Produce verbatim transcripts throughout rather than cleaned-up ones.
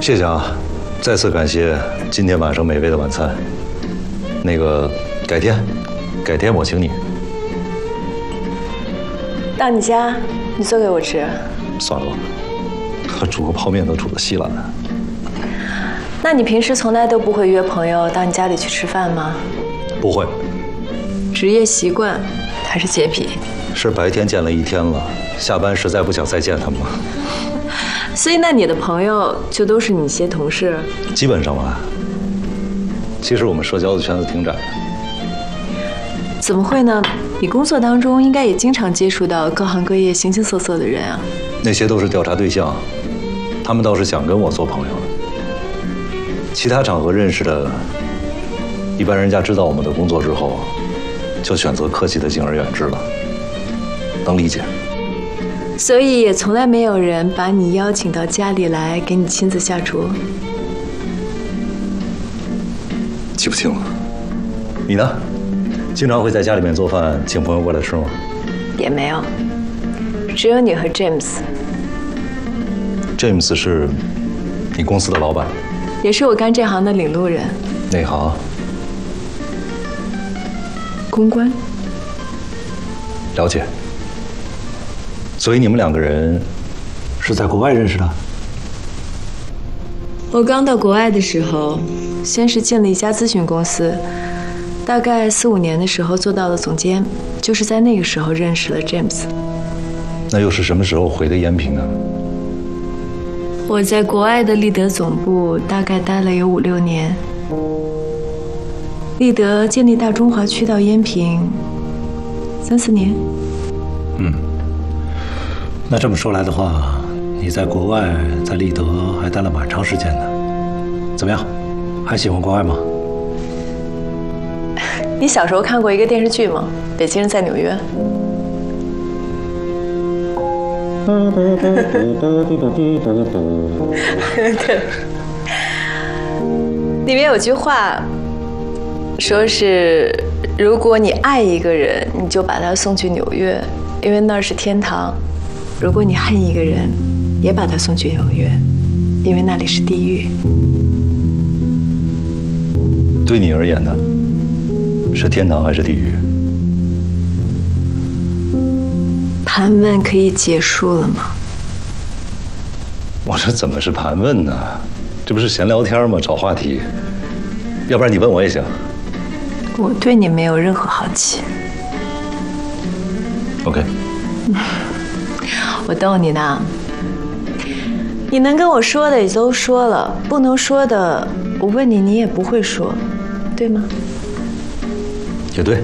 谢谢啊，再次感谢今天晚上美味的晚餐。那个改天，改天我请你。 到你家，你做给我吃。 算了吧，我煮个泡面都煮得稀烂了。 那你平时从来都不会约朋友到你家里去吃饭吗？ 不会。 职业习惯还是洁癖？ 是白天见了一天了，下班实在不想再见他们了。 所以那你的朋友就都是你一些同事？ 基本上吧。其实我们社交的圈子挺窄的。 怎么会呢？你工作当中应该也经常接触到各行各业形形色色的人啊。 那些都是调查对象，他们倒是想跟我做朋友的。其他场合认识的，一般人家知道我们的工作之后，就选择客气的敬而远之了，能理解。 所以也从来没有人把你邀请到家里来给你亲自下厨。 记不清了。你呢？经常会在家里面做饭，请朋友过来吃吗？ 也没有，只有你和 James。 James 是你公司的老板， 也是我干这行的领路人。 哪行？ 公关。 了解。所以你们两个人是在国外认识的？ 我刚到国外的时候，先是进了一家咨询公司，大概四五年的时候做到了总监，就是在那个时候认识了 James。 那又是什么时候回的延平呢？ 我在国外的立德总部大概待了有五六年。立德建立大中华区到延平三四年。 嗯，那这么说来的话，你在国外在立德还待了蛮长时间的，怎么样？还喜欢国外吗？ 你小时候看过一个电视剧吗？北京人在纽约。对，里面有句话，说是如果你爱一个人，你就把他送去纽约，因为那儿是天堂；如果你恨一个人，也把他送去纽约，因为那里是地狱。 对你而言呢，是天堂还是地狱？ 盘问可以结束了吗？ 我这怎么是盘问呢？这不是闲聊天吗？找话题。要不然你问我也行。 我对你没有任何好奇。 OK。 我逗你呢。你能跟我说的也都说了，不能说的，我问你你也不会说，对吗？ 也对。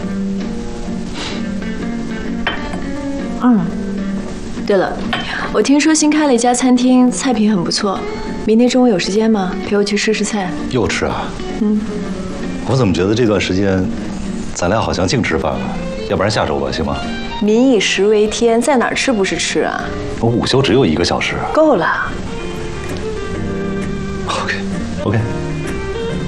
嗯，对了，我听说新开了一家餐厅，菜品很不错。明天中午有时间吗？陪我去试试菜。 又吃啊？ 嗯。 我怎么觉得这段时间，咱俩好像净吃饭了？要不然下周吧，行吗？ 民以食为天，在哪儿吃不是吃啊？ 我午休只有一个小时。 够了。 OK，OK。